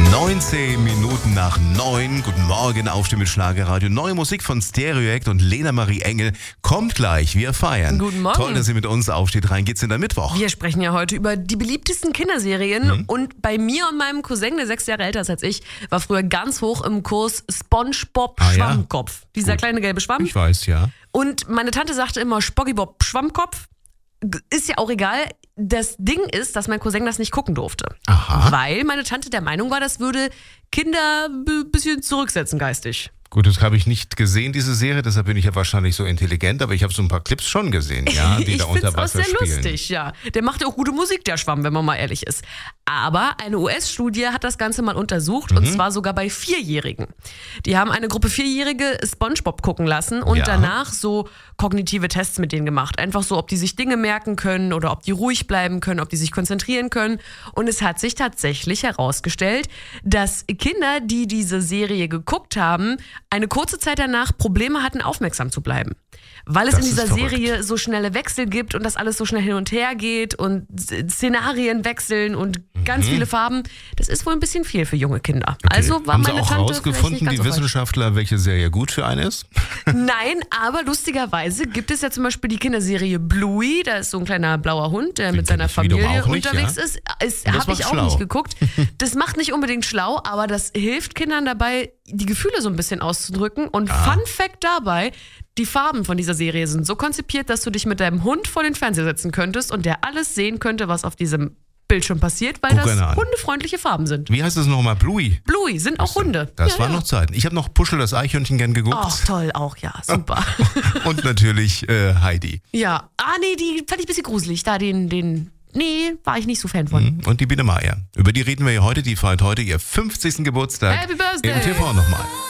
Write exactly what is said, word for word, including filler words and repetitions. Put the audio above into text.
neunzehn Minuten nach neun. Guten Morgen, Aufstehen mit Schlagerradio. Neue Musik von Stereoact und Lena Marie Engel kommt gleich. Wir feiern. Guten Morgen. Toll, dass ihr mit uns aufsteht. Rein geht's in den Mittwoch. Wir sprechen ja heute über die beliebtesten Kinderserien. Mhm. Und bei mir und meinem Cousin, der sechs Jahre älter ist als ich, war früher ganz hoch im Kurs SpongeBob Ah, ja? Schwammkopf. Dieser Gut. kleine gelbe Schwamm. Ich weiß, ja. Und meine Tante sagte immer Spoggybob Schwammkopf. Ist ja auch egal. Das Ding ist, dass mein Cousin das nicht gucken durfte. Aha. Weil meine Tante der Meinung war, das würde Kinder ein bisschen zurücksetzen geistig. Gut, das habe ich nicht gesehen, diese Serie, deshalb bin ich ja wahrscheinlich so intelligent, aber ich habe so ein paar Clips schon gesehen, ja, die ich da find's unter auch Wasser sehr spielen. lustig, ja. Der macht ja auch gute Musik, der Schwamm, wenn man mal ehrlich ist. Aber eine U S-Studie hat das Ganze mal untersucht, Mhm. und zwar sogar bei Vierjährigen. Die haben eine Gruppe Vierjährige SpongeBob gucken lassen und Ja. danach so kognitive Tests mit denen gemacht. Einfach so, ob die sich Dinge merken können oder ob die ruhig bleiben können, ob die sich konzentrieren können. Und es hat sich tatsächlich herausgestellt, dass Kinder, die diese Serie geguckt haben, eine kurze Zeit danach Probleme hatten, aufmerksam zu bleiben. Weil es Das in dieser ist verrückt. Serie so schnelle Wechsel gibt und das alles so schnell hin und her geht und Szenarien wechseln und ganz viele Farben. Das ist wohl ein bisschen viel für junge Kinder. Okay. Also war Haben meine Sie auch Tante vielleicht rausgefunden, nicht ganz die so falsch. Wissenschaftler, welche Serie gut für einen ist? Nein, aber lustigerweise gibt es ja zum Beispiel die Kinderserie Bluey. Da ist so ein kleiner blauer Hund, der mit kenn seiner ich wiederum Familie auch nicht, unterwegs ja. ist. ist Und das Habe ich macht auch schlau. nicht geguckt. Das macht nicht unbedingt schlau, aber das hilft Kindern dabei, die Gefühle so ein bisschen auszudrücken. Und Ah. Fun Fact dabei: Die Farben von dieser Serie sind so konzipiert, dass du dich mit deinem Hund vor den Fernseher setzen könntest und der alles sehen könnte, was auf diesem Bildschirm passiert, weil Guck das einer an. hundefreundliche Farben sind. Wie heißt das nochmal? Bluey? Bluey sind auch Hunde. Das Ja, waren ja. noch Zeiten. Ich habe noch Puschel, das Eichhörnchen, gern geguckt. Ach, toll, auch, ja, super. Und natürlich äh, Heidi. Ja, ah nee, die fand ich ein bisschen gruselig. Da den, den, nee, war ich nicht so Fan von. Und die Biene Meier. Über die reden wir ja heute. Die feiert heute ihr fünfzigsten Geburtstag. Happy Birthday! Im T V nochmal.